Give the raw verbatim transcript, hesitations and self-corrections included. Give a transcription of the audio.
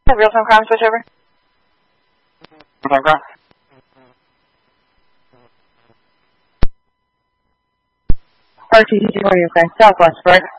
Real-time crime switch over. Real-time crime. R T C for you, okay. Southwest, right?